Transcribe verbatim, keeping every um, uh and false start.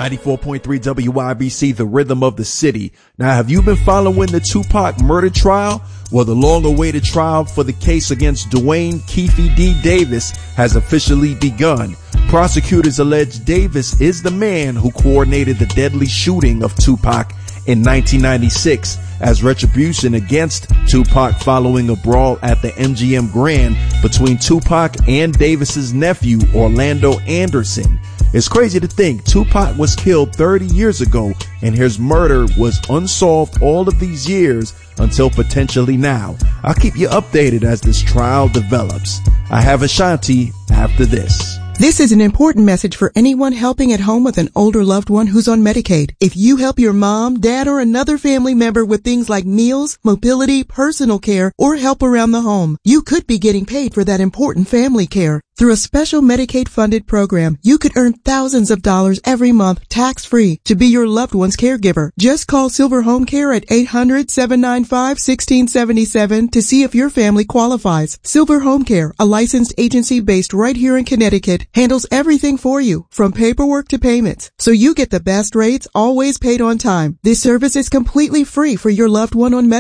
ninety-four point three W I B C, the rhythm of the city. Now, have you been following the Tupac murder trial? Well, the long-awaited trial for the case against Dwayne Keefe D. Davis has officially begun. Prosecutors allege Davis is the man who coordinated the deadly shooting of Tupac in nineteen ninety-six as retribution against Tupac following a brawl at the M G M Grand between Tupac and Davis's nephew, Orlando Anderson. It's crazy to think Tupac was killed thirty years ago and his murder was unsolved all of these years until potentially now. I'll keep you updated as this trial develops. I have Ashanti after this. This is an important message for anyone helping at home with an older loved one who's on Medicaid. If you help your mom, dad, or another family member with things like meals, mobility, personal care, or help around the home, you could be getting paid for that important family care. Through a special Medicaid-funded program, you could earn thousands of dollars every month tax-free to be your loved one's caregiver. Just call Silver Home Care at eight hundred, seven nine five, one six seven seven to see if your family qualifies. Silver Home Care, a licensed agency based right here in Connecticut, handles everything for you, from paperwork to payments, so you get the best rates, always paid on time. This service is completely free for your loved one on Medicaid.